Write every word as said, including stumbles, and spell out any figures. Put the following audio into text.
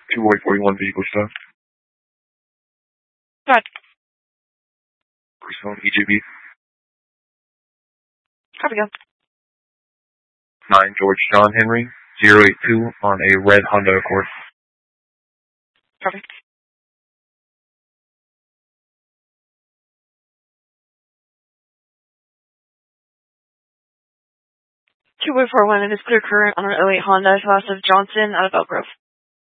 two white forty-one vehicle stuff. Good. First phone, E J B. Copy, go. nine George John Henry, zero eight two on a red Honda Accord. Copy. two one four one, it is clear current on an oh eight Honda, last of Johnson out of Elk Grove.